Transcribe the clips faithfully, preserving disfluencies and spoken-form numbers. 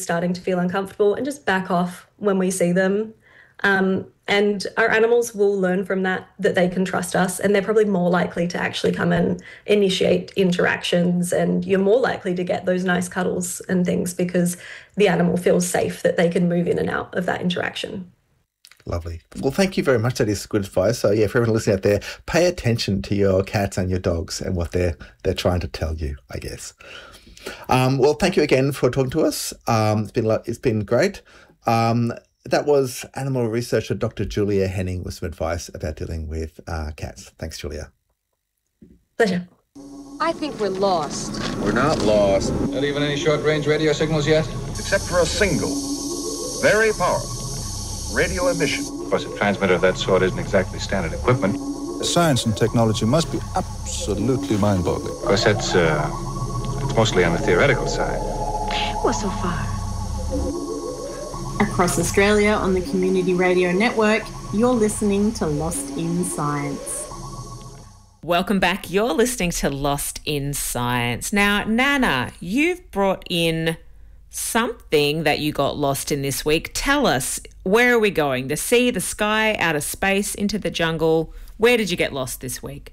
starting to feel uncomfortable and just back off when we see them. Um, and our animals will learn from that, that they can trust us, and they're probably more likely to actually come and initiate interactions, and you're more likely to get those nice cuddles and things because the animal feels safe that they can move in and out of that interaction. Lovely. Well, thank you very much. That is good advice. So, yeah, for everyone listening out there, pay attention to your cats and your dogs and what they're they're trying to tell you, I guess. Um, well, thank you again for talking to us. Um, it's been it's been great. Um, that was animal researcher Doctor Julia Henning with some advice about dealing with uh, cats. Thanks, Julia. Pleasure. I think we're lost. We're not lost. Not even any short-range radio signals yet? Except for a single, very powerful radio emission. Of course, a transmitter of that sort isn't exactly standard equipment. Science and technology must be absolutely mind-boggling. Of course, that's uh, it's mostly on the theoretical side. Well, so far. Across Australia on the Community Radio Network, you're listening to Lost in Science. Welcome back. You're listening to Lost in Science. Now, Nana, you've brought in something that you got lost in this week. Tell us, where are we going? The sea, the sky, outer space, into the jungle? Where did you get lost this week?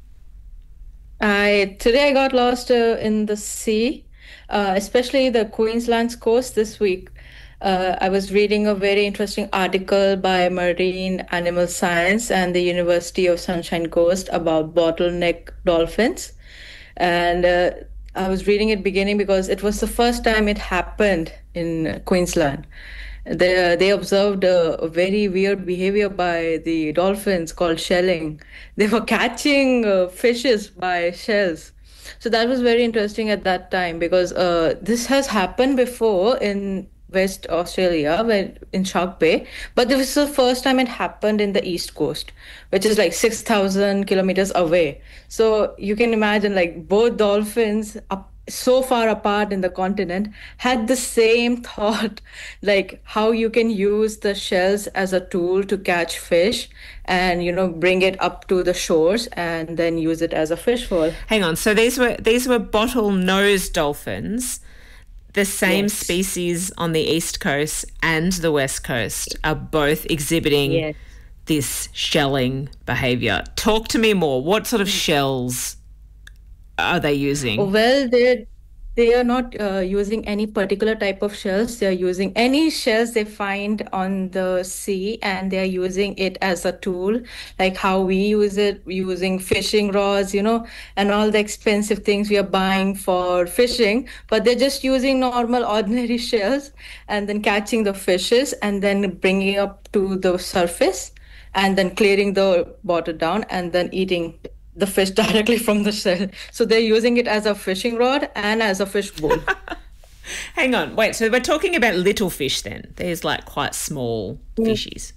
I today I got lost uh, in the sea, uh, especially the Queensland's coast this week. Uh, I was reading a very interesting article by Marine Animal Science and the University of Sunshine Coast about bottleneck dolphins. And uh, I was reading it beginning because it was the first time it happened in Queensland. They, they observed a, a very weird behavior by the dolphins called shelling. They were catching uh, fishes by shells. So that was very interesting at that time because uh, this has happened before in West Australia, when in Shark Bay, but this was the first time it happened in the East Coast, which is like six thousand kilometers away. So you can imagine, like, both dolphins up so far apart in the continent had the same thought, like how you can use the shells as a tool to catch fish and, you know, bring it up to the shores and then use it as a fish haul. Hang on, so these were these were bottlenose dolphins. The same yes. species on the East Coast and the West Coast are both exhibiting yes. this shelling behaviour. Talk to me more. What sort of shells are they using? Well, they they are not uh, using any particular type of shells. They are using any shells they find on the sea, and they are using it as a tool, like how we use it, using fishing rods, you know, and all the expensive things we are buying for fishing. But they're just using normal, ordinary shells and then catching the fishes and then bringing up to the surface and then clearing the water down and then eating the fish directly from the shell. So they're using it as a fishing rod and as a fish bowl. Hang on, wait, so we're talking about little fish then. There's like quite small fishies.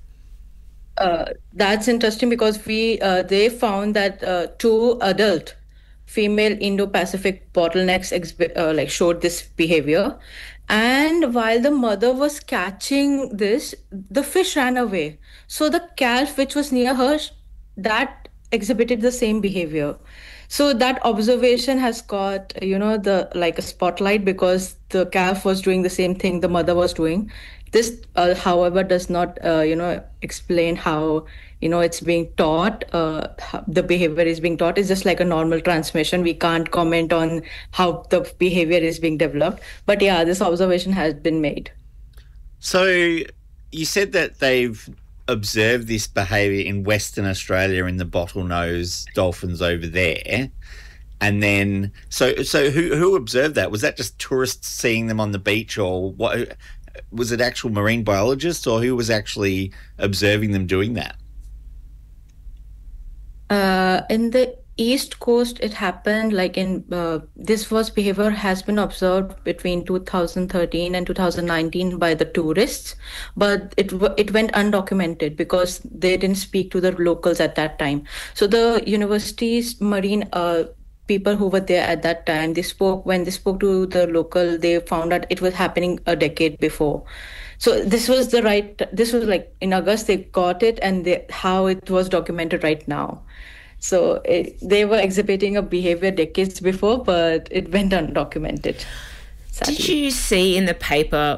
Uh, that's interesting because we uh, they found that uh, two adult female Indo-Pacific bottlenecks exhi- uh, like showed this behavior. And while the mother was catching this, the fish ran away. So the calf, which was near her, that exhibited the same behavior. So that observation has got, you know, the like a spotlight because the calf was doing the same thing the mother was doing. This, uh, however, does not, uh, you know, explain how, you know, it's being taught, uh, how the behavior is being taught. It's just like a normal transmission. We can't comment on how the behavior is being developed. But yeah, this observation has been made. So you said that they've observed this behaviour in Western Australia in the bottlenose dolphins over there, and then so so who who observed that? Was that just tourists seeing them on the beach, or what? Was it actual marine biologists, or who was actually observing them doing that? Uh, in the East Coast, it happened like in uh, this was behavior has been observed between two thousand thirteen and two thousand nineteen by the tourists, but it it went undocumented because they didn't speak to the locals at that time. So the university's marine uh, people who were there at that time, they spoke when they spoke to the local, they found out it was happening a decade before. So this was the right. This was like in August they got it, and they, how it was documented right now. So it, they were exhibiting a behavior decades before, but it went undocumented. Sadly. Did you see in the paper